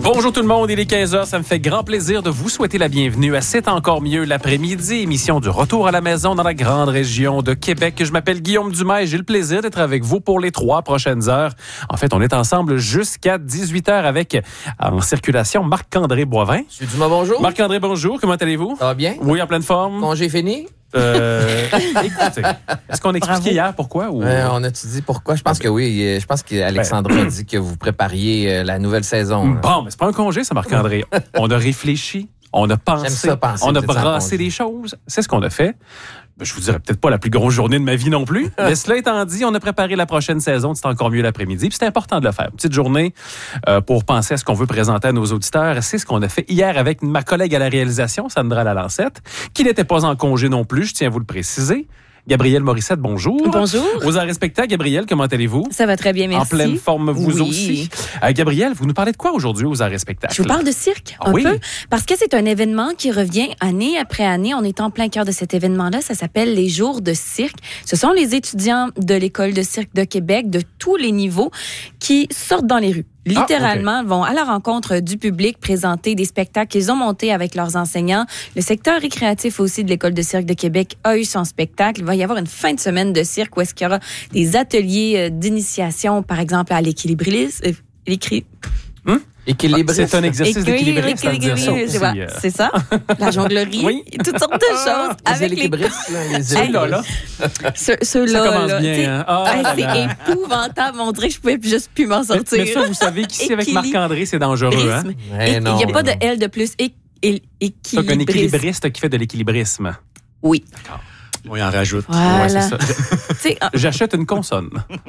Bonjour tout le monde, il est 15h, ça me fait grand plaisir de vous souhaiter la bienvenue à C'est encore mieux l'après-midi, émission du retour à la maison dans la grande région de Québec. Je m'appelle Guillaume Dumais et j'ai le plaisir d'être avec vous pour les 3 prochaines heures. En fait, on est ensemble jusqu'à 18h avec, en circulation, Marc-André Boivin. Monsieur Dumais, bonjour. Marc-André, bonjour, comment allez-vous? Ça va bien? Oui, en pleine forme. Congé fini? Écoutez, est-ce qu'on a expliqué hier pourquoi? Ou... on a-tu dit pourquoi? Je pense que oui. Je pense qu'Alexandra a dit que vous prépariez la nouvelle saison. Bon, mais c'est pas un congé, ça, Marc-André. On a réfléchi, on a pensé, J'aime ça, penser, on a peut-être brassé des choses. C'est ce qu'on a fait. Je vous dirais peut-être pas la plus grosse journée de ma vie non plus. Mais cela étant dit, on a préparé la prochaine saison de C'est encore mieux l'après-midi. Puis c'est important de le faire. Une petite journée pour penser à ce qu'on veut présenter à nos auditeurs. C'est ce qu'on a fait hier avec ma collègue à la réalisation, Sandra Lalancette, qui n'était pas en congé non plus, je tiens à vous le préciser. Gabrielle Morissette, bonjour. Bonjour. Aux arts spectacles, Gabrielle, comment allez-vous? Ça va très bien, merci. En pleine forme, vous Oui. aussi. Gabrielle, vous nous parlez de quoi aujourd'hui aux arts spectacles? Je vous parle de cirque un peu, parce que c'est un événement qui revient année après année. On est en plein cœur de cet événement-là. Ça s'appelle les Jours de cirque. Ce sont les étudiants de l'École de cirque de Québec, de tous les niveaux, qui sortent dans les rues. Littéralement, vont à la rencontre du public présenter des spectacles qu'ils ont montés avec leurs enseignants. Le secteur récréatif aussi de l'École de cirque de Québec a eu son spectacle. Il va y avoir une fin de semaine de cirque où est-ce qu'il y aura des ateliers d'initiation, par exemple, à l'équilibrisme. Équilibriste. C'est un exercice d'équilibriste, ça veut dire ça aussi. C'est ça. La jonglerie. Oui. Toutes sortes de choses. Les avec équilibristes, les Ceux-là, Ceux-là, ça commence là, bien. Hein? c'est épouvantable. On dirait que je pouvais juste plus m'en sortir. Mais ça, vous savez qu'ici, avec Marc-André, c'est dangereux. Hein? Il n'y a pas de L de plus. Équilibriste. C'est un équilibriste qui fait de l'équilibrisme. Oui. D'accord. Oui, on rajoute. Voilà. Ouais, c'est ça. J'achète une consonne.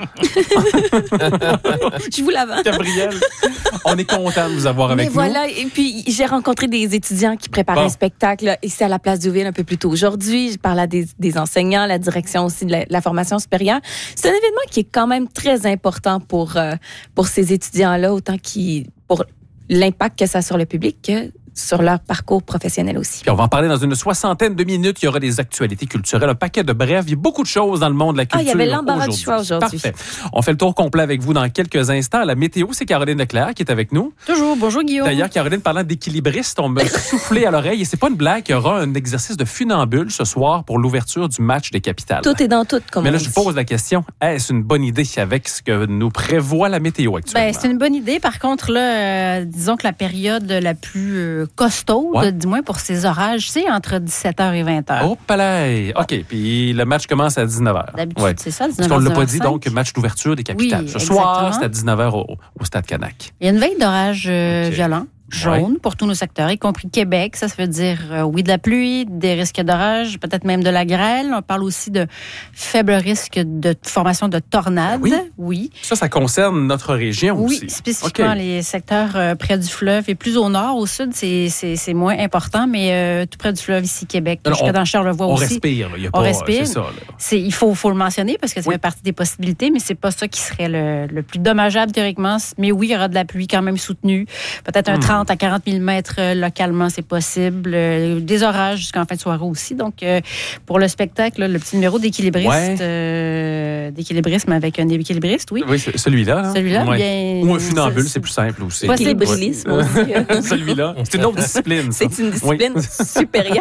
Je vous la vends. Gabrielle, on est content de vous avoir avec nous. Voilà, et puis j'ai rencontré des étudiants qui préparent un spectacle ici à la Place Duville un peu plus tôt aujourd'hui. Je parle à des enseignants, la direction aussi de la formation supérieure. C'est un événement qui est quand même très important pour ces étudiants-là, autant pour l'impact que ça a sur le public que sur leur parcours professionnel aussi. Puis on va en parler dans une 60aine de minutes. Il y aura des actualités culturelles, un paquet de brefs. Il y a beaucoup de choses dans le monde de la culture. Il y avait l'embarras du choix aujourd'hui. Parfait. On fait le tour complet avec vous dans quelques instants. La météo, c'est Caroline Leclerc qui est avec nous. Toujours. Bonjour, Guillaume. D'ailleurs, Caroline, parlant d'équilibriste, on m'a soufflé à l'oreille. Et c'est pas une blague, il y aura un exercice de funambule ce soir pour l'ouverture du match des Capitales. Tout est dans tout, comme Mais là, on je dit. pose la question, est-ce une bonne idée avec ce que nous prévoit la météo actuellement? C'est une bonne idée. Par contre, là, disons que la période la plus costaude, du moins pour ces orages, c'est entre 17h et 20h. Oh, palais! OK. Puis le match commence à 19h. D'habitude, c'est ça, 19h. Parce qu'on ne l'a pas dit, donc, match d'ouverture des Capitales. Oui, ce soir, exactement. c'est à 19h au Stade Canac. Il y a une veille d'orage violent. Jaune pour tous nos secteurs, y compris Québec. Ça veut dire, oui, de la pluie, des risques d'orage, peut-être même de la grêle. On parle aussi de faible risque de formation de tornades. Oui. Ça concerne notre région aussi. Oui, spécifiquement les secteurs près du fleuve. Et plus au nord, au sud, c'est moins important, mais tout près du fleuve, ici, Québec, jusqu'à dans Charlevoix aussi. On respire. Là. On respire. C'est ça. Là. Il faut le mentionner parce que ça fait partie des possibilités, mais c'est pas ça qui serait le plus dommageable théoriquement. Mais oui, il y aura de la pluie quand même soutenue. Peut-être un 30 à 40 mm localement, c'est possible. Des orages jusqu'en fin de soirée aussi. Donc, pour le spectacle, là, le petit numéro d'équilibriste, d'équilibrisme avec un équilibriste, oui. Oui, celui-là. Hein? Celui-là, bien... Ou un funambule, c'est plus simple aussi. Équilibrisme aussi. Celui-là. C'est une autre discipline. Ça. C'est une discipline supérieure.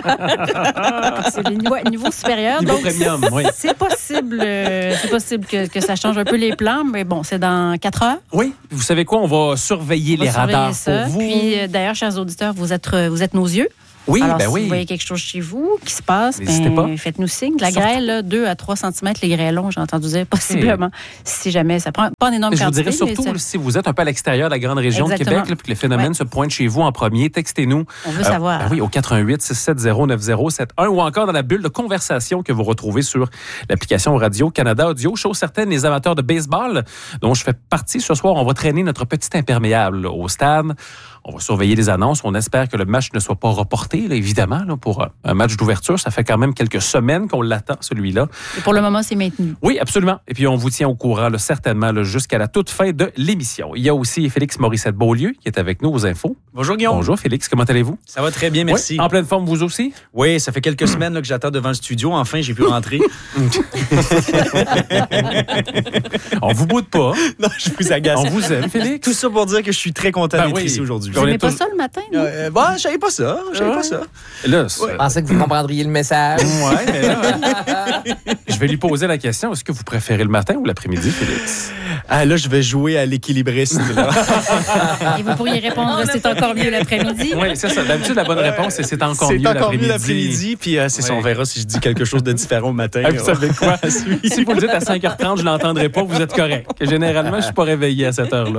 C'est le niveau supérieur. Niveau donc, premium, c'est possible que ça change un peu les plans, mais bon, c'est dans 4 heures. Oui. Vous savez quoi? On va surveiller les radars pour vous. Puis, d'ailleurs, chers auditeurs, vous êtes nos yeux. Oui, alors, si oui. vous voyez quelque chose chez vous qui se passe, faites-nous signe. De la grêle, là, 2 à 3 cm, les grêlons, j'ai entendu dire, possiblement, si jamais ça prend pas une énorme quantité. Je vous dirais surtout, si vous êtes un peu à l'extérieur de la grande région de Québec, là, puis que le phénomène se pointe chez vous en premier, textez-nous. On veut savoir. Oui, au 418-670-9071 ou encore dans la bulle de conversation que vous retrouvez sur l'application Radio-Canada Audio. Chose certaine, les amateurs de baseball, dont je fais partie ce soir, on va traîner notre petit imperméable là, au stade. On va surveiller les annonces. On espère que le match ne soit pas reporté santé, là, évidemment, là, pour un match d'ouverture. Ça fait quand même quelques semaines qu'on l'attend, celui-là. Et pour le moment, c'est maintenu. Oui, absolument. Et puis, on vous tient au courant, là, certainement, là, jusqu'à la toute fin de l'émission. Il y a aussi Félix Morissette-Beaulieu qui est avec nous aux infos. Bonjour Guillaume. Bonjour Félix, comment allez-vous? Ça va très bien, merci. Oui, en pleine forme, vous aussi? Oui, ça fait quelques semaines là, que j'attends devant le studio. Enfin, j'ai pu rentrer. On vous boude pas. Non, je vous agace. On vous aime, Félix. Tout ça pour dire que je suis très content d'être ici aujourd'hui. Vous n'aimez pas ça le matin? Bon, je savais pas ça. Là, Je pensais que vous comprendriez le message. Ouais, mais là, je vais lui poser la question. Est-ce que vous préférez le matin ou l'après-midi, Félix? Ah, là, je vais jouer à l'équilibriste. Et vous pourriez répondre c'est encore mieux l'après-midi. Oui, c'est ça. D'habitude, la bonne réponse, c'est encore mieux l'après-midi. C'est encore mieux l'après-midi, puis c'est ça, on verra si je dis quelque chose de différent au matin. Ah, vous savez quoi? Si vous le dites à 5h30, je ne l'entendrai pas, vous êtes correct. Généralement, je ne suis pas réveillé à cette heure-là.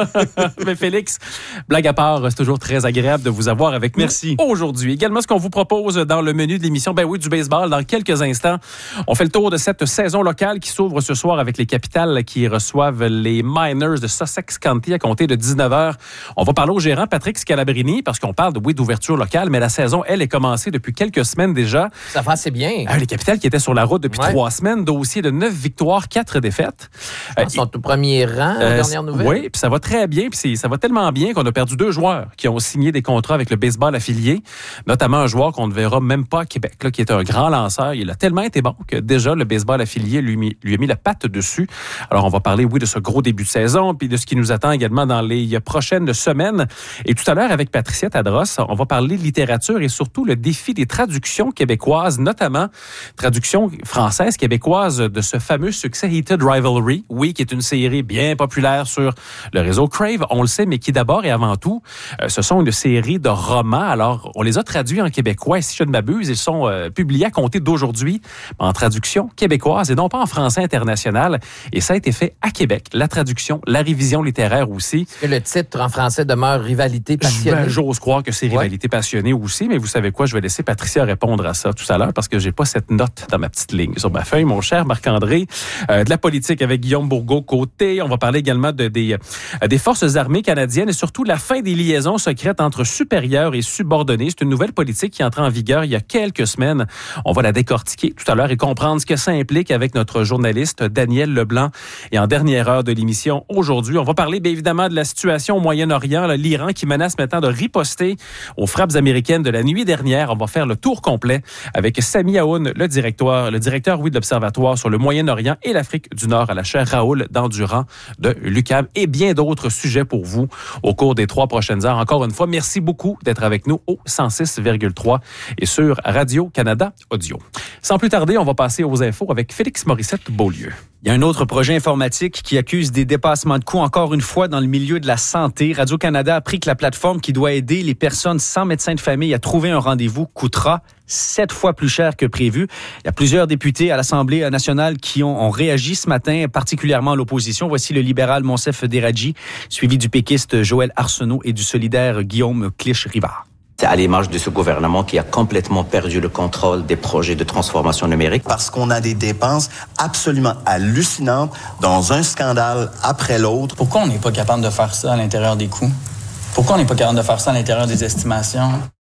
Mais Félix, blague à part, c'est toujours très agréable de vous avoir avec nous aujourd'hui. Également, ce qu'on vous propose dans le menu de l'émission, ben oui, du baseball, dans quelques instants. On fait le tour de cette saison locale qui s'ouvre ce soir avec les Capitals qui reçoivent les Miners de Sussex County à compter de 19h. On va parler au gérant Patrick Scalabrini parce qu'on parle d'ouverture locale, mais la saison, elle, est commencée depuis quelques semaines déjà. Ça va assez bien. Les Capitals qui étaient sur la route depuis 3 semaines, dossier de 9 victoires, 4 défaites. Ils sont au premier rang, dernière nouvelle. Oui, puis ça va très bien, puis ça va tellement bien qu'on a perdu 2 joueurs qui ont signé des contrats avec le baseball affilié, notamment un joueur qu'on ne verra même pas à Québec, là, qui est un grand lanceur. Il a tellement été bon que déjà le baseball affilié lui a mis la patte dessus. Alors, on va parler, oui, de ce gros début de saison, puis de ce qui nous attend également dans les prochaines semaines. Et tout à l'heure, avec Patricia Tadros, on va parler de littérature et surtout le défi des traductions québécoises, notamment traductions françaises québécoises de ce fameux succès Heated Rivalry, oui, qui est une série bien populaire sur le réseau Crave, on le sait, mais qui d'abord et avant tout, ce sont une série de romans. Alors, on les a traduits en québécois, et si je ne m'abuse, ils sont publiés à compter d'aujourd'hui en traduction québécoise et non pas en français international. Et ça a été fait à Québec. La traduction, la révision littéraire aussi. Est-ce que le titre en français demeure Rivalité passionnée? J'ose croire que c'est Rivalité passionnée aussi, mais vous savez quoi, je vais laisser Patricia répondre à ça tout à l'heure parce que j'ai pas cette note dans ma petite ligne sur ma feuille, mon cher Marc-André. De la politique avec Guillaume Bourgault-Côté. On va parler également des forces armées canadiennes et surtout la fin des liaisons secrètes entre supérieurs et subordonnés. C'est une nouvelle politique qui est entrée en vigueur il y a quelques semaines. On va la décortiquer tout à l'heure et comprendre ce que ça implique avec notre journaliste Daniel Leblanc. Et en dernière heure de l'émission aujourd'hui, on va parler bien évidemment de la situation au Moyen-Orient, là, l'Iran qui menace maintenant de riposter aux frappes américaines de la nuit dernière. On va faire le tour complet avec Sami Aoun, le directeur de l'Observatoire sur le Moyen-Orient et l'Afrique du Nord à la chaire Raoul d'Endurant de l'UQAM et bien d'autres sujets pour vous au cours des 3 prochaines heures. Encore une fois, merci beaucoup d'être avec nous au 106,3 et sur Radio-Canada Audio. Sans plus tarder, on va passer aux infos avec Félix Morissette-Beaulieu. Il y a un autre projet informatique qui accuse des dépassements de coûts encore une fois dans le milieu de la santé. Radio-Canada a appris que la plateforme qui doit aider les personnes sans médecin de famille à trouver un rendez-vous coûtera 7 fois plus cher que prévu. Il y a plusieurs députés à l'Assemblée nationale qui ont réagi ce matin, particulièrement l'opposition. Voici le libéral Monsef Deradji, suivi du péquiste Joël Arsenault et du solidaire Guillaume Clich-Rivard. C'est à l'image de ce gouvernement qui a complètement perdu le contrôle des projets de transformation numérique. Parce qu'on a des dépenses absolument hallucinantes dans un scandale après l'autre. Pourquoi on n'est pas capable de faire ça à l'intérieur des coûts? Pourquoi on n'est pas capable de faire ça à l'intérieur des estimations?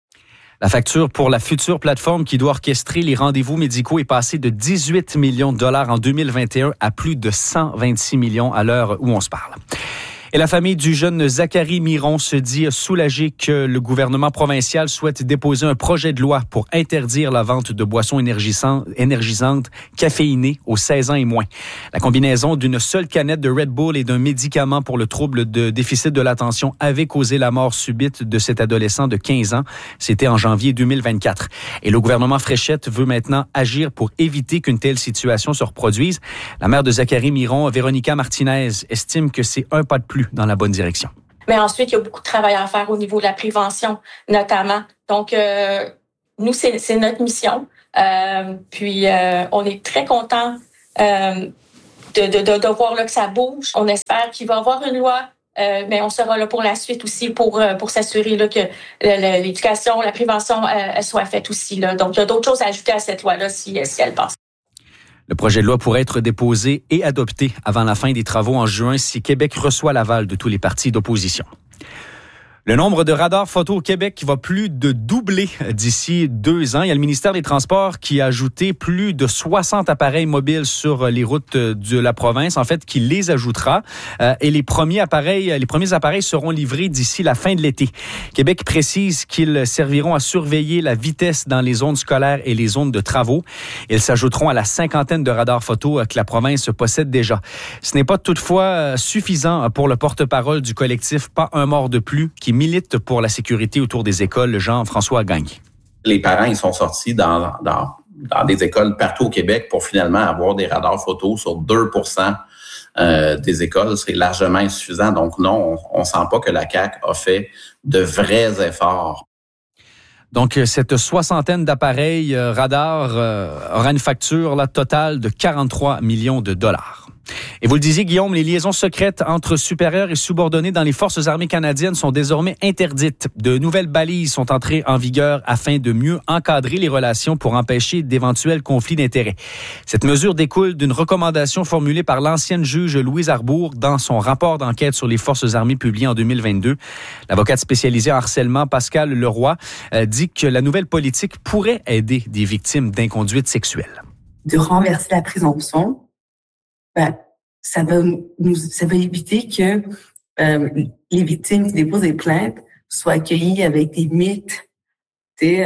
La facture pour la future plateforme qui doit orchestrer les rendez-vous médicaux est passée de 18 millions de dollars en 2021 à plus de 126 millions à l'heure où on se parle. Et la famille du jeune Zachary Miron se dit soulagée que le gouvernement provincial souhaite déposer un projet de loi pour interdire la vente de boissons énergisantes caféinées aux 16 ans et moins. La combinaison d'une seule canette de Red Bull et d'un médicament pour le trouble de déficit de l'attention avait causé la mort subite de cet adolescent de 15 ans. C'était en janvier 2024. Et le gouvernement Fréchette veut maintenant agir pour éviter qu'une telle situation se reproduise. La mère de Zachary Miron, Véronica Martinez, estime que c'est un pas de plus dans la bonne direction. Mais ensuite, il y a beaucoup de travail à faire au niveau de la prévention, notamment. Donc, nous, c'est notre mission. Puis, on est très contents de voir là, que ça bouge. On espère qu'il va y avoir une loi, mais on sera là pour la suite aussi pour s'assurer là, que l'éducation, la prévention soit faite aussi. Là. Donc, il y a d'autres choses à ajouter à cette loi-là si elle passe. Le projet de loi pourrait être déposé et adopté avant la fin des travaux en juin si Québec reçoit l'aval de tous les partis d'opposition. Le nombre de radars photo au Québec qui va plus de doubler d'ici 2 ans. Il y a le ministère des Transports qui a ajouté plus de 60 appareils mobiles sur les routes de la province, en fait, qui les ajoutera. Et les premiers appareils seront livrés d'ici la fin de l'été. Québec précise qu'ils serviront à surveiller la vitesse dans les zones scolaires et les zones de travaux. Ils s'ajouteront à la 50aine de radars photo que la province possède déjà. Ce n'est pas toutefois suffisant pour le porte-parole du collectif Pas un mort de plus, qui milite pour la sécurité autour des écoles, Jean-François Gagné. Les parents, ils sont sortis dans des écoles partout au Québec pour finalement avoir des radars photos sur 2% des écoles. C'est largement insuffisant. Donc non, on ne sent pas que la CAQ a fait de vrais efforts. Donc, cette 60aine d'appareils radars aura une facture totale de 43 millions de dollars. Et vous le disiez, Guillaume, les liaisons secrètes entre supérieurs et subordonnés dans les Forces armées canadiennes sont désormais interdites. De nouvelles balises sont entrées en vigueur afin de mieux encadrer les relations pour empêcher d'éventuels conflits d'intérêts. Cette mesure découle d'une recommandation formulée par l'ancienne juge Louise Arbour dans son rapport d'enquête sur les Forces armées publié en 2022. L'avocate spécialisée en harcèlement, Pascal Leroy, dit que la nouvelle politique pourrait aider des victimes d'inconduite sexuelle. De renverser la présomption, ça va éviter que les victimes qui déposent des plaintes soient accueillies avec des mythes et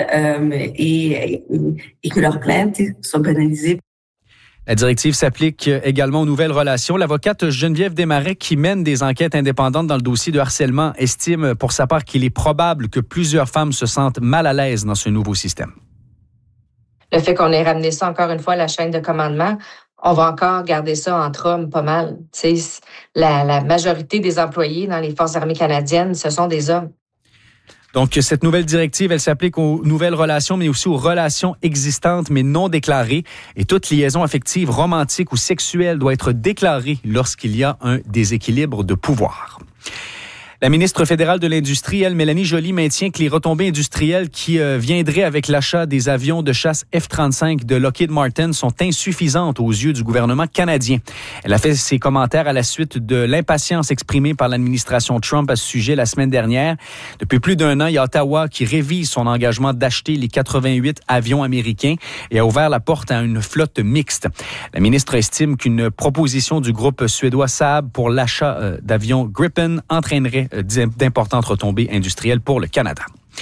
que leurs plaintes soient banalisées. La directive s'applique également aux nouvelles relations. L'avocate Geneviève Desmarais, qui mène des enquêtes indépendantes dans le dossier de harcèlement, estime pour sa part qu'il est probable que plusieurs femmes se sentent mal à l'aise dans ce nouveau système. Le fait qu'on ait ramené ça encore une fois à la chaîne de commandement, on va encore garder ça entre hommes pas mal. La majorité des employés dans les Forces armées canadiennes, ce sont des hommes. Donc, cette nouvelle directive, elle s'applique aux nouvelles relations, mais aussi aux relations existantes, mais non déclarées. Et toute liaison affective, romantique ou sexuelle doit être déclarée lorsqu'il y a un déséquilibre de pouvoir. La ministre fédérale de l'Industrie, elle, Mélanie Joly, maintient que les retombées industrielles qui viendraient avec l'achat des avions de chasse F-35 de Lockheed Martin sont insuffisantes aux yeux du gouvernement canadien. Elle a fait ses commentaires à la suite de l'impatience exprimée par l'administration Trump à ce sujet la semaine dernière. Depuis plus d'1 an, il y a Ottawa qui révise son engagement d'acheter les 88 avions américains et a ouvert la porte à une flotte mixte. La ministre estime qu'une proposition du groupe suédois Saab pour l'achat d'avions Gripen entraînerait d'importantes retombées industrielles pour le Canada.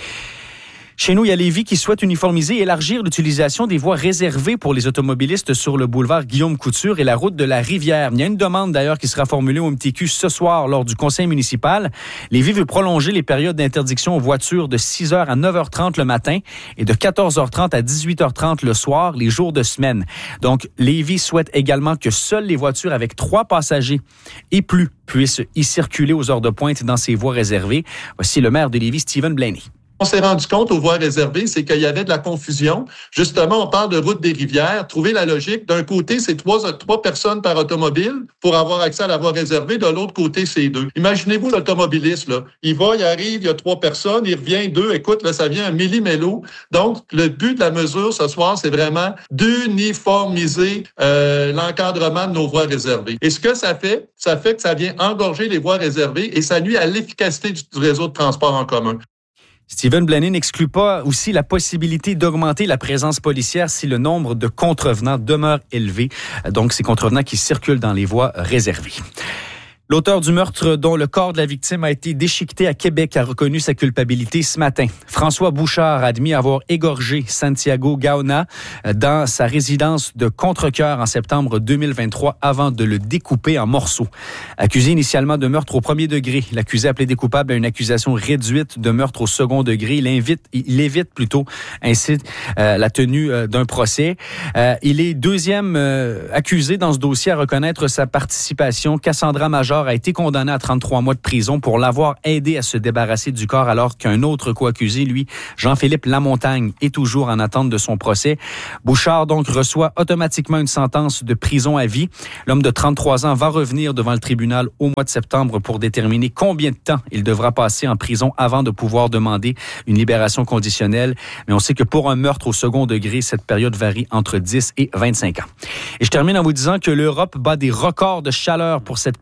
Chez nous, il y a Lévis qui souhaite uniformiser et élargir l'utilisation des voies réservées pour les automobilistes sur le boulevard Guillaume-Couture et la route de la Rivière. Il y a une demande d'ailleurs qui sera formulée au MTQ ce soir lors du conseil municipal. Lévis veut prolonger les périodes d'interdiction aux voitures de 6h à 9h30 le matin et de 14h30 à 18h30 le soir, les jours de semaine. Donc, Lévis souhaite également que seules les voitures avec 3 passagers et plus puissent y circuler aux heures de pointe dans ces voies réservées. Voici le maire de Lévis, Stephen Blaney. On s'est rendu compte aux voies réservées, c'est qu'il y avait de la confusion. Justement, on parle de route des rivières. Trouver la logique. D'un côté, c'est 3 personnes par automobile pour avoir accès à la voie réservée. De l'autre côté, c'est 2. Imaginez-vous l'automobiliste, là. Il arrive, il y a 3 personnes, il revient 2. Écoute, là, ça vient un millimélo. Donc, le but de la mesure ce soir, c'est vraiment d'uniformiser l'encadrement de nos voies réservées. Et ce que ça fait que ça vient engorger les voies réservées et ça nuit à l'efficacité du réseau de transport en commun. Stephen Blaney n'exclut pas aussi la possibilité d'augmenter la présence policière si le nombre de contrevenants demeure élevé. Donc, ces contrevenants qui circulent dans les voies réservées. L'auteur du meurtre dont le corps de la victime a été déchiqueté à Québec a reconnu sa culpabilité ce matin. François Bouchard a admis avoir égorgé Santiago Gaona dans sa résidence de Contrecœur en septembre 2023 avant de le découper en morceaux. Accusé initialement de meurtre au premier degré, l'accusé a plaidé coupable à une accusation réduite de meurtre au second degré. Il évite plutôt ainsi la tenue d'un procès. Il est deuxième accusé dans ce dossier à reconnaître sa participation. Cassandra Major a été condamné à 33 mois de prison pour l'avoir aidé à se débarrasser du corps alors qu'un autre co-accusé, lui, Jean-Philippe Lamontagne, est toujours en attente de son procès. Bouchard, donc, reçoit automatiquement une sentence de prison à vie. L'homme de 33 ans va revenir devant le tribunal au mois de septembre pour déterminer combien de temps il devra passer en prison avant de pouvoir demander une libération conditionnelle. Mais on sait que pour un meurtre au second degré, cette période varie entre 10 et 25 ans. Et je termine en vous disant que l'Europe bat des records de chaleur pour cette période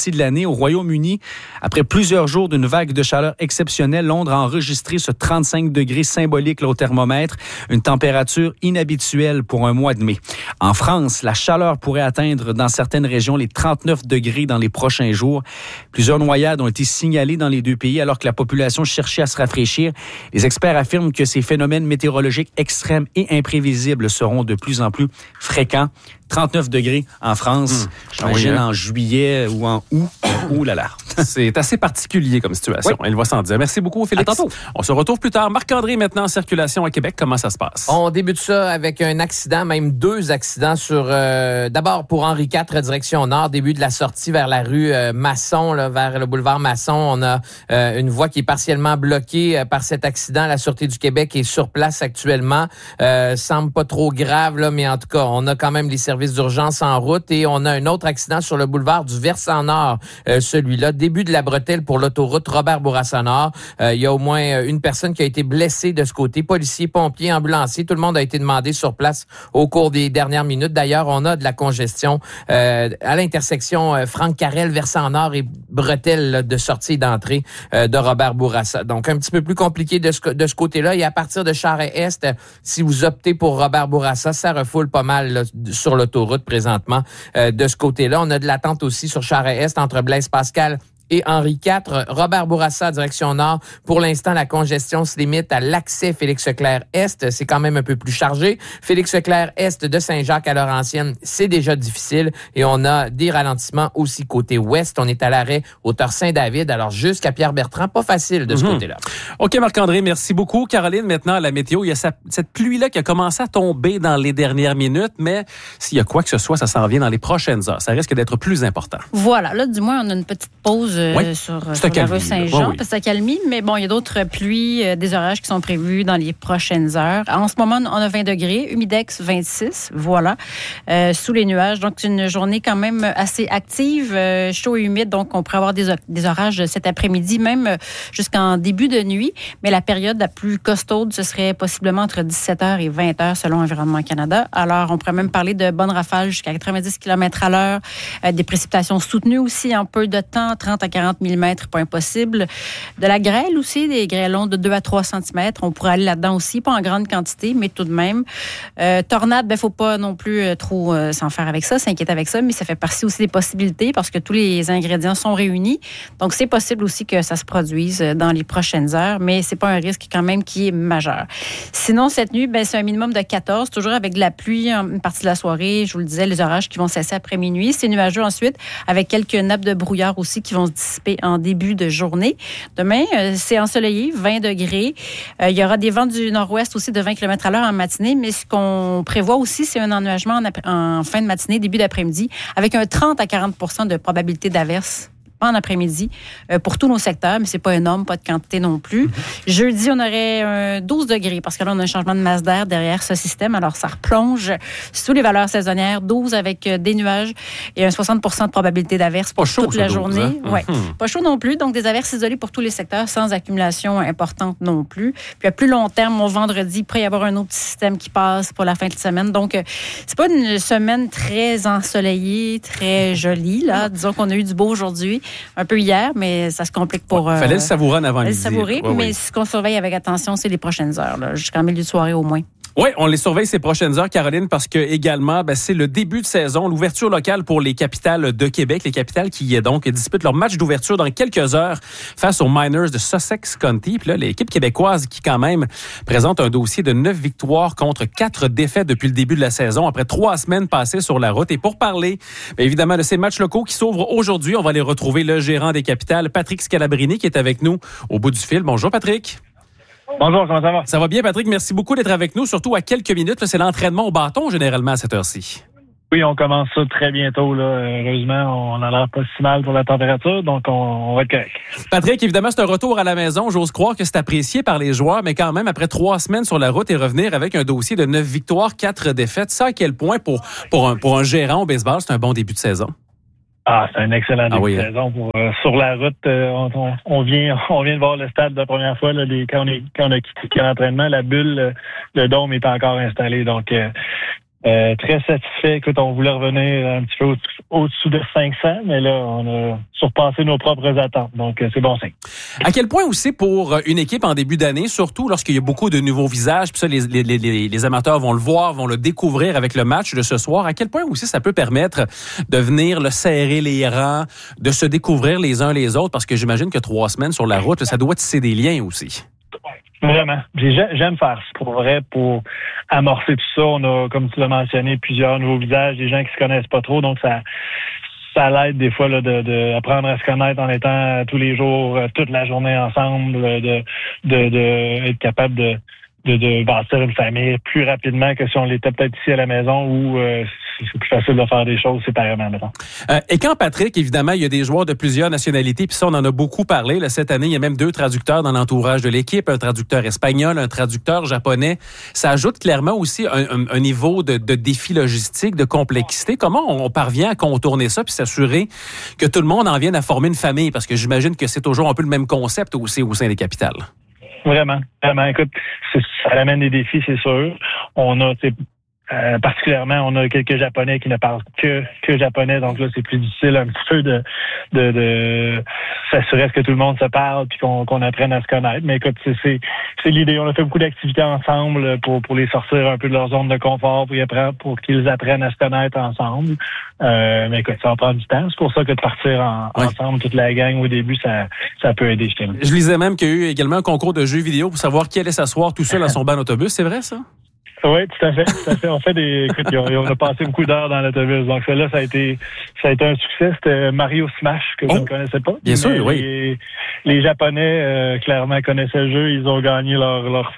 partie de l'année. Au Royaume-Uni, après plusieurs jours d'une vague de chaleur exceptionnelle, Londres a enregistré ce 35 degrés symbolique là, au thermomètre, une température inhabituelle pour un mois de mai. En France, la chaleur pourrait atteindre dans certaines régions les 39 degrés dans les prochains jours. Plusieurs noyades ont été signalées dans les deux pays alors que la population cherchait à se rafraîchir. Les experts affirment que ces phénomènes météorologiques extrêmes et imprévisibles seront de plus en plus fréquents. 39 degrés en France, j'imagine en juillet ou en août. Ouh là là. C'est assez particulier comme situation. Il va sans dire. Merci beaucoup, Félix. À tantôt. On se retrouve plus tard. Marc-André, maintenant en circulation à Québec. Comment ça se passe? On débute ça avec un accident, même 2 accidents sur... d'abord, pour Henri IV, direction nord, début de la sortie vers la rue Masson, là, vers le boulevard Masson. On a une voie qui est partiellement bloquée par cet accident. La Sûreté du Québec est sur place actuellement. Semble pas trop grave, là, mais en tout cas, on a quand même les services d'urgence en route et on a un autre accident sur le boulevard du Versant-Nord, celui-là. Début de la bretelle pour l'autoroute Robert-Bourassa-Nord. Il y a au moins une personne qui a été blessée de ce côté. Policiers, pompiers, ambulanciers, tout le monde a été demandé sur place au cours des dernières minutes. D'ailleurs, on a de la congestion à l'intersection Franck-Carrel, Versant-Nord et bretelle là, de sortie et d'entrée de Robert-Bourassa. Donc, un petit peu plus compliqué de ce côté-là. Et à partir de Charest-Est, si vous optez pour Robert-Bourassa, ça refoule pas mal là, sur l'autoroute présentement. De ce côté-là, on a de l'attente aussi sur Charest-Est entre Blaise-Pascal et Henri IV, Robert-Bourassa, direction nord. Pour l'instant, la congestion se limite à l'accès Félix-Leclerc-Est. C'est quand même un peu plus chargé. Félix-Leclerc-Est de Saint-Jacques à Laurentienne, c'est déjà difficile. Et on a des ralentissements aussi côté ouest. On est à l'arrêt hauteur Saint-David, alors jusqu'à Pierre-Bertrand. Pas facile de ce côté-là. OK, Marc-André, merci beaucoup. Caroline, maintenant, à la météo, il y a cette pluie-là qui a commencé à tomber dans les dernières minutes, mais s'il y a quoi que ce soit, ça s'en vient dans les prochaines heures. Ça risque d'être plus important. Voilà, là, du moins, on a une petite pause sur la rue Saint-Jean, parce que ça calmie, mais bon, il y a d'autres pluies, des orages qui sont prévus dans les prochaines heures. En ce moment, on a 20 degrés, humidex 26, voilà, sous les nuages. Donc, c'est une journée quand même assez active, chaud et humide, donc on pourrait avoir des orages cet après-midi, même jusqu'en début de nuit, mais la période la plus costaude, ce serait possiblement entre 17h et 20h selon Environnement Canada. Alors, on pourrait même parler de bonnes rafales jusqu'à 90 km/h, des précipitations soutenues aussi en peu de temps, 30 à 40 mm, point possible. De la grêle aussi, des grêlons de 2 à 3 cm. On pourrait aller là-dedans aussi, pas en grande quantité, mais tout de même. Tornade, il ne faut pas non plus trop s'en faire avec ça, s'inquiéter avec ça, mais ça fait partie aussi des possibilités parce que tous les ingrédients sont réunis. Donc, c'est possible aussi que ça se produise dans les prochaines heures, mais c'est pas un risque quand même qui est majeur. Sinon, cette nuit, c'est un minimum de 14, toujours avec de la pluie une partie de la soirée. Je vous le disais, les orages qui vont cesser après minuit. C'est nuageux ensuite, avec quelques nappes de brouillard aussi qui vont se dissiper en début de journée. Demain, c'est ensoleillé, 20 degrés. Il y aura des vents du nord-ouest aussi de 20 km/h en matinée, mais ce qu'on prévoit aussi, c'est un ennuagement en fin de matinée, début d'après-midi, avec un 30 à 40 % de probabilité d'averse en après-midi pour tous nos secteurs, mais c'est pas énorme, pas de quantité non plus. Jeudi, on aurait 12 degrés parce que là, on a un changement de masse d'air derrière ce système. Alors, ça replonge sous les valeurs saisonnières, 12 avec des nuages et un 60 % de probabilité d'averse pour toute la journée. Ouais. Pas chaud non plus, donc des averses isolées pour tous les secteurs sans accumulation importante non plus. Puis à plus long terme, au vendredi, il pourrait y avoir un autre système qui passe pour la fin de semaine. Donc, c'est pas une semaine très ensoleillée, très jolie. Là. Disons qu'on a eu du beau aujourd'hui. Un peu hier, mais ça se complique pour... fallait le savourer en avant midi. Savourer, mais ce qu'on surveille avec attention, c'est les prochaines heures, là, jusqu'en milieu de soirée au moins. Oui, on les surveille ces prochaines heures, Caroline, parce que également, c'est le début de saison, l'ouverture locale pour les capitales de Québec, les capitales qui donc disputent leur match d'ouverture dans quelques heures face aux Miners de Sussex County. Puis là, l'équipe québécoise qui quand même présente un dossier de 9 victoires contre 4 défaites depuis le début de la saison, après 3 semaines passées sur la route. Et pour parler, évidemment, de ces matchs locaux qui s'ouvrent aujourd'hui, on va aller retrouver le gérant des capitales, Patrick Scalabrini, qui est avec nous au bout du fil. Bonjour, Patrick. Bonjour, comment ça va? Ça va bien, Patrick. Merci beaucoup d'être avec nous, surtout à quelques minutes. Là, c'est l'entraînement au bâton, généralement, à cette heure-ci. Oui, on commence ça très bientôt. Là. Heureusement, on n'a l'air pas si mal pour la température, donc on va être correct. Patrick, évidemment, c'est un retour à la maison. J'ose croire que c'est apprécié par les joueurs, mais quand même, après 3 semaines sur la route et revenir avec un dossier de 9 victoires, 4 défaites, ça, à quel point, pour un gérant au baseball, c'est un bon début de saison? Ah, c'est un excellent début de saison. Sur la route, on vient de voir le stade la première fois là, quand on a quitté l'entraînement. La bulle, le dôme est encore installé. Donc, Très satisfait. Écoute, on voulait revenir un petit peu au-dessous de 500, mais là, on a surpassé nos propres attentes. Donc, c'est bon signe. À quel point aussi pour une équipe en début d'année, surtout lorsqu'il y a beaucoup de nouveaux visages, puis ça, les amateurs vont le voir, vont le découvrir avec le match de ce soir, à quel point aussi ça peut permettre de venir serrer les rangs, de se découvrir les uns les autres, parce que j'imagine que 3 semaines sur la route, ça doit tisser des liens aussi. Vraiment. J'aime faire ça pour vrai, pour amorcer tout ça. On a, comme tu l'as mentionné, plusieurs nouveaux visages, des gens qui se connaissent pas trop, donc ça l'aide des fois là, de apprendre à se connaître en étant tous les jours, toute la journée ensemble, de être capable de bâtir une famille plus rapidement que si on l'était peut-être ici à la maison où c'est plus facile de faire des choses séparément, mettons. Et quand Patrick, évidemment, il y a des joueurs de plusieurs nationalités, puis ça, on en a beaucoup parlé. Là, cette année, il y a même 2 traducteurs dans l'entourage de l'équipe, un traducteur espagnol, un traducteur japonais. Ça ajoute clairement aussi un niveau de défi logistique, de complexité. Comment on parvient à contourner ça puis s'assurer que tout le monde en vienne à former une famille? Parce que j'imagine que c'est toujours un peu le même concept aussi au sein des capitales. Vraiment. Écoute, ça amène des défis, c'est sûr. On a, particulièrement, on a quelques Japonais qui ne parlent que japonais, donc là, c'est plus difficile un petit peu de s'assurer que tout le monde se parle puis qu'on apprenne à se connaître. Mais écoute, c'est l'idée. On a fait beaucoup d'activités ensemble pour les sortir un peu de leur zone de confort, pour qu'ils apprennent à se connaître ensemble. Mais écoute, ça va prendre du temps. C'est pour ça que de partir ensemble, toute la gang au début, ça peut aider, je t'aime. Je lisais même qu'il y a eu également un concours de jeux vidéo pour savoir qui allait s'asseoir tout seul dans son banc d'autobus. C'est vrai, ça? Oui, tout à fait. On fait écoute, on a passé beaucoup d'heures dans l'autobus. Donc, celle-là, ça a été un succès. C'était Mario Smash, que je ne connaissais pas. Bien sûr, oui. Les Japonais, clairement, connaissaient le jeu. Ils ont gagné leur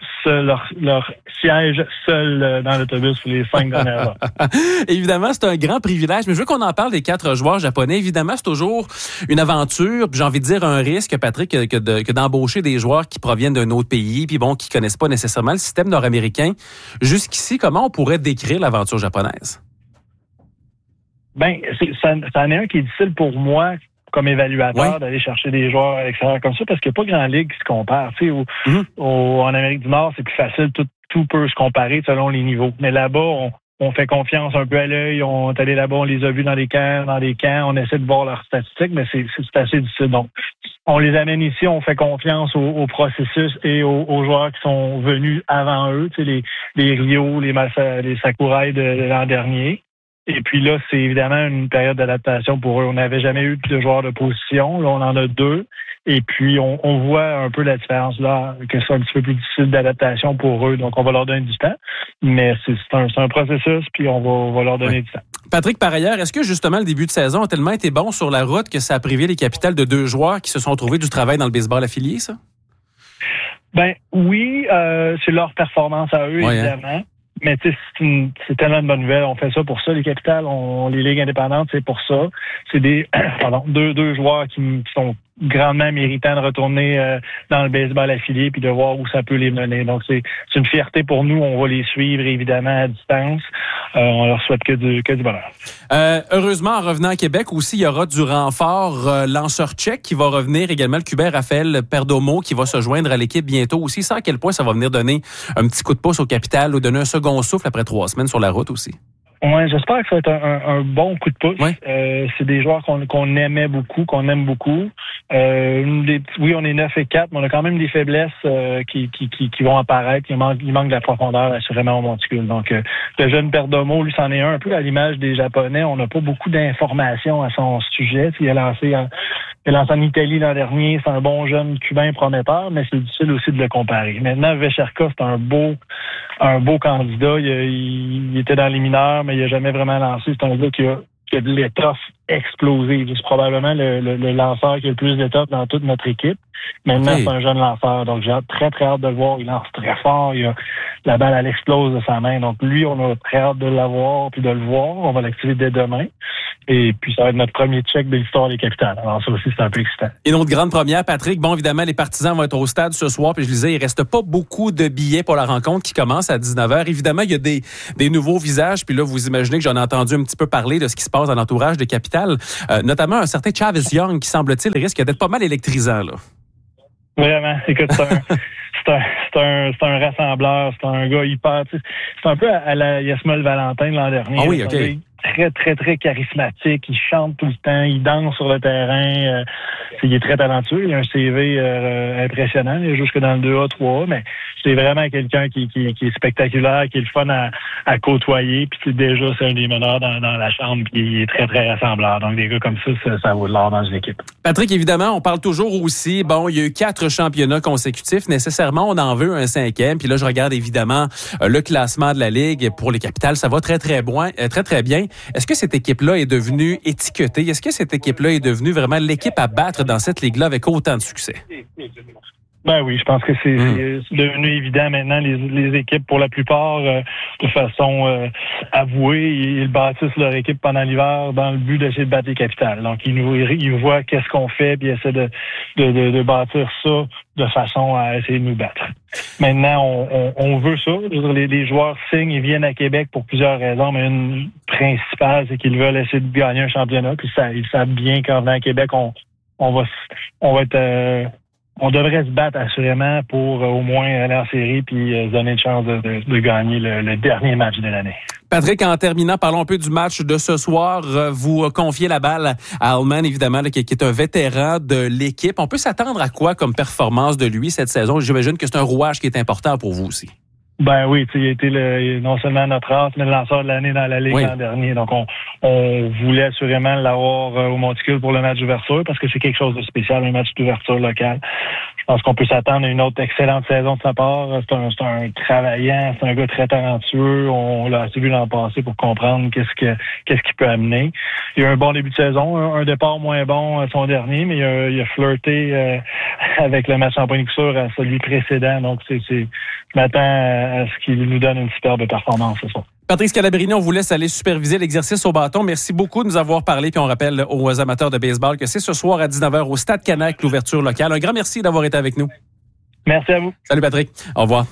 siège seul dans l'autobus pour les 5 dernières heures. Évidemment, c'est un grand privilège. Mais je veux qu'on en parle des 4 joueurs japonais. Évidemment, c'est toujours une aventure. J'ai envie de dire un risque, Patrick, que d'embaucher des joueurs qui proviennent d'un autre pays, puis bon, qui connaissent pas nécessairement le système nord-américain. Jusqu'ici, comment on pourrait décrire l'aventure japonaise? Ben, c'en est un qui est difficile pour moi comme évaluateur d'aller chercher des joueurs à l'extérieur comme ça parce qu'il n'y a pas grand ligue qui se compare. Tu sais, en Amérique du Nord, c'est plus facile, tout peut se comparer selon les niveaux. Mais là-bas, on fait confiance un peu à l'œil. On est allé là-bas, on les a vus dans des camps, on essaie de voir leurs statistiques, mais c'est assez difficile. Donc, on les amène ici, on fait confiance au processus et aux joueurs qui sont venus avant eux, tu sais, les Rio, les Sakurai de l'an dernier. Et puis là, c'est évidemment une période d'adaptation pour eux. On n'avait jamais eu de joueurs de position. Là, on en a 2. Et puis, on voit un peu la différence là, que c'est un petit peu plus difficile d'adaptation pour eux. Donc, on va leur donner du temps. Mais c'est un processus, puis on va leur donner du temps. Patrick, par ailleurs, est-ce que justement le début de saison a tellement été bon sur la route que ça a privé les Capitals de 2 joueurs qui se sont trouvés du travail dans le baseball affilié, ça? Ben oui, c'est leur performance à eux, évidemment. Mais tu sais, c'est tellement de bonnes nouvelles. On fait ça pour ça, les Capitals, les ligues indépendantes, c'est pour ça. C'est des deux joueurs qui sont grandement méritants de retourner dans le baseball affilié puis de voir où ça peut les mener. Donc, c'est une fierté pour nous. On va les suivre, évidemment, à distance. On leur souhaite que du bonheur. Heureusement, en revenant à Québec aussi, il y aura du renfort lanceur tchèque qui va revenir, également le Cubain Raphaël Perdomo qui va se joindre à l'équipe bientôt aussi. Ça, à quel point ça va venir donner un petit coup de pouce au Capital ou donner un second souffle après 3 semaines sur la route aussi? Ouais, j'espère que ça va être un bon coup de pouce. Ouais. C'est des joueurs qu'on aimait beaucoup, qu'on aime beaucoup. Oui, on est 9-4, mais on a quand même des faiblesses qui vont apparaître. Il manque de la profondeur assurément au monticule. Donc, le jeune Perdomo, lui, c'en est un peu à l'image des Japonais. On n'a pas beaucoup d'informations à son sujet. Il a lancé en Italie l'an dernier. C'est un bon jeune Cubain prometteur, mais c'est difficile aussi de le comparer. Maintenant, Vecherka, c'est un beau candidat. Il était dans les mineurs, mais il n'a jamais vraiment lancé. C'est un gars qui a de l'étoffe explosive. C'est probablement le lanceur qui a le plus d'étoffe dans toute notre équipe. Maintenant, c'est un jeune lanceur. Donc, j'ai très, très hâte de le voir. Il lance très fort. La balle, elle explose de sa main. Donc, lui, on a très hâte de l'avoir puis de le voir. On va l'activer dès demain. Et puis, ça va être notre premier check de l'histoire des Capitals. Alors, ça aussi, c'est un peu excitant. Et notre grande première, Patrick. Bon, évidemment, les partisans vont être au stade ce soir. Puis, je disais, il reste pas beaucoup de billets pour la rencontre qui commence à 19h. Évidemment, il y a des nouveaux visages. Puis là, vous imaginez que j'en ai entendu un petit peu parler de ce qui se passe dans l'entourage des Capitals. Notamment un certain Chavis Young qui, semble-t-il, risque d'être pas mal électrisant, là. Vraiment. Écoute, c'est un rassembleur, c'est un gars hyper... C'est un peu à la Yasmol Valentin de l'an dernier. Ah oui, OK. Très, très, très charismatique. Il chante tout le temps, il danse sur le terrain. Il est très talentueux. Il a un CV impressionnant. Il est jusque dans le 2A, 3A, mais c'est vraiment quelqu'un qui est spectaculaire, qui est le fun à côtoyer. Puis déjà, c'est un des meneurs dans la chambre, puis il est très, très rassembleur. Donc, des gars comme ça vaut de l'or dans une équipe. Patrick, évidemment, on parle toujours aussi, il y a eu 4 championnats consécutifs. Nécessairement, on en veut un 5e. Puis là, je regarde évidemment le classement de la Ligue pour les Capitales. Ça va très, très bien. Est-ce que cette équipe-là est devenue étiquetée? Est-ce que cette équipe-là est devenue vraiment l'équipe à battre dans cette Ligue-là avec autant de succès? Ben oui, je pense que c'est devenu évident maintenant. Les équipes, pour la plupart, de façon avouée, ils bâtissent leur équipe pendant l'hiver dans le but d'essayer de battre les Capitales. Donc, ils voient qu'est-ce qu'on fait, puis ils essaient de bâtir ça de façon à essayer de nous battre. Maintenant, on veut ça. Les joueurs signent, ils viennent à Québec pour plusieurs raisons, mais une principale, c'est qu'ils veulent essayer de gagner un championnat. Puis ils savent bien qu'en venant à Québec, on devrait se battre assurément pour au moins aller en série puis se donner une chance de gagner le dernier match de l'année. Patrick, en terminant, parlons un peu du match de ce soir. Vous confiez la balle à Allman, évidemment, qui est un vétéran de l'équipe. On peut s'attendre à quoi comme performance de lui cette saison? J'imagine que c'est un rouage qui est important pour vous aussi. Ben oui, il a été non seulement notre as, mais le lanceur de l'année dans la Ligue l'an dernier. Donc, on voulait assurément l'avoir au Monticule pour le match d'ouverture parce que c'est quelque chose de spécial, un match d'ouverture local. Je pense qu'on peut s'attendre à une autre excellente saison de sa part. C'est un travaillant, c'est un gars très talentueux. On l'a assez vu l'an passé pour comprendre qu'est-ce qu'il peut amener. Il y a eu un bon début de saison, un départ moins bon son dernier, mais il a flirté avec le match en point de couture à celui précédent. Donc, je m'attends à ce qu'il nous donne une superbe performance ce soir. Patrice Calabrini, on vous laisse aller superviser l'exercice au bâton. Merci beaucoup de nous avoir parlé. Puis on rappelle aux amateurs de baseball que c'est ce soir à 19h au Stade Canac, l'ouverture locale. Un grand merci d'avoir été avec nous. Merci à vous. Salut Patrick. Au revoir.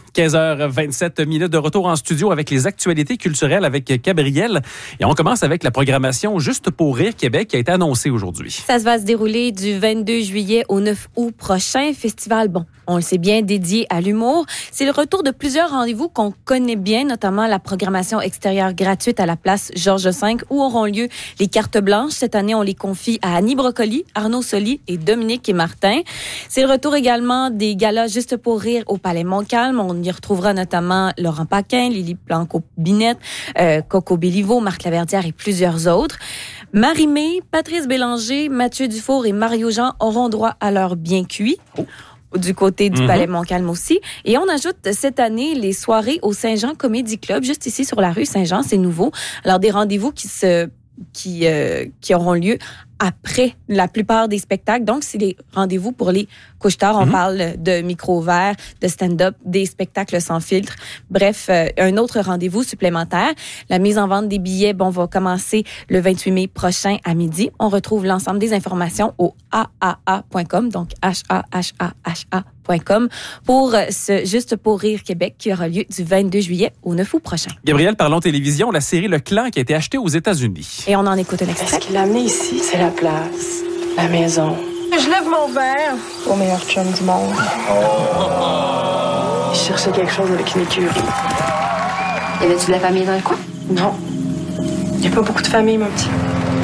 15h27 de retour en studio avec les actualités culturelles avec Gabrielle. Et on commence avec la programmation Juste pour rire Québec qui a été annoncée aujourd'hui. Ça va se dérouler du 22 juillet au 9 août prochain. Festival, on le sait bien, dédié à l'humour. C'est le retour de plusieurs rendez-vous qu'on connaît bien, notamment la programmation extérieure gratuite à la place Georges V où auront lieu les cartes blanches. Cette année, on les confie à Annie Brocoli, Arnaud Soli et Dominique et Martin. C'est le retour également des galas Juste pour rire au Palais Montcalm. On y retrouvera notamment Laurent Paquin, Lily Blanco-Binette, Coco Béliveau, Marc Laverdière et plusieurs autres. Marie-Mé, Patrice Bélanger, Mathieu Dufour et Mario Jean auront droit à leur bien cuit. Du côté du Palais Montcalm aussi. Et on ajoute cette année les soirées au Saint-Jean Comedy Club, juste ici sur la rue Saint-Jean, c'est nouveau. Alors des rendez-vous qui auront lieu après la plupart des spectacles. Donc, c'est les rendez-vous pour les couche-tard. On parle de micro ouvert, de stand-up, des spectacles sans filtre. Bref, un autre rendez-vous supplémentaire. La mise en vente des billets, va commencer le 28 mai prochain à midi. On retrouve l'ensemble des informations au aaa.com, donc HAHAHA.com pour ce Juste pour rire Québec qui aura lieu du 22 juillet au 9 août prochain. Gabrielle, parlons télévision, la série Le Clan qui a été achetée aux États-Unis. Et on en écoute un extrait. Ce qu'il a amené ici, c'est la place, la maison. Je lève mon verre au meilleur chum du monde. Je cherchais quelque chose avec une écurie. Y avait-tu de la famille dans le coin? Non. Il n'y a pas beaucoup de famille, mon petit.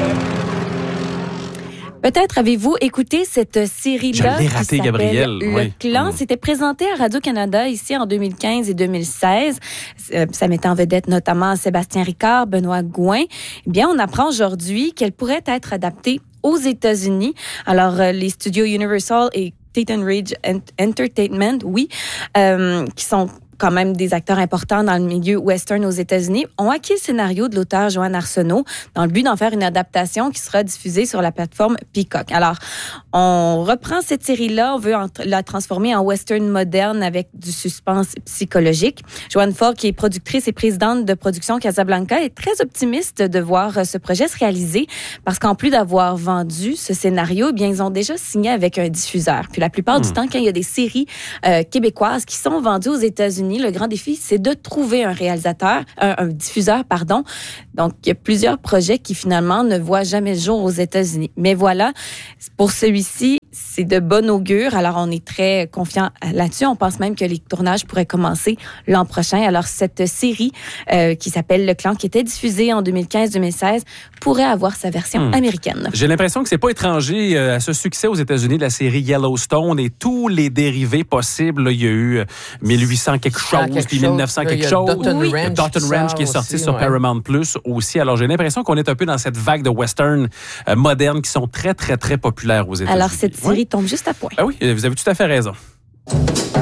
Peut-être avez-vous écouté cette série-là. Je l'ai raté, Gabrielle. Le Clan. C'était présenté à Radio-Canada ici en 2015 et 2016. Ça mettait en vedette notamment Sébastien Ricard, Benoît Gouin. Eh bien, on apprend aujourd'hui qu'elle pourrait être adaptée aux États-Unis. Alors, les studios Universal et Titan Ridge Entertainment, qui sont quand même des acteurs importants dans le milieu western aux États-Unis, ont acquis le scénario de l'auteur Joanne Arsenault dans le but d'en faire une adaptation qui sera diffusée sur la plateforme Peacock. Alors, on reprend cette série-là, on veut la transformer en western moderne avec du suspense psychologique. Joanne Ford, qui est productrice et présidente de production Casablanca, est très optimiste de voir ce projet se réaliser parce qu'en plus d'avoir vendu ce scénario, bien, ils ont déjà signé avec un diffuseur. Puis la plupart du temps, quand il y a des séries québécoises qui sont vendues aux États-Unis, le grand défi, c'est de trouver un diffuseur. Donc, il y a plusieurs projets qui finalement ne voient jamais le jour aux États-Unis. Mais voilà, pour celui-ci, c'est de bon augure. Alors, on est très confiant là-dessus. On pense même que les tournages pourraient commencer l'an prochain. Alors, cette série qui s'appelle Le Clan, qui était diffusée en 2015-2016, pourrait avoir sa version américaine. J'ai l'impression que c'est pas étranger à ce succès aux États-Unis de la série Yellowstone et tous les dérivés possibles. Là, il y a eu 1800 quelque chose, puis 1900 quelque chose. Dotton Ranch qui est sorti sur Paramount Plus aussi. Alors, j'ai l'impression qu'on est un peu dans cette vague de western modernes qui sont très, très, très populaires aux États-Unis. Alors, cette série tombe juste à point. Ben oui, vous avez tout à fait raison.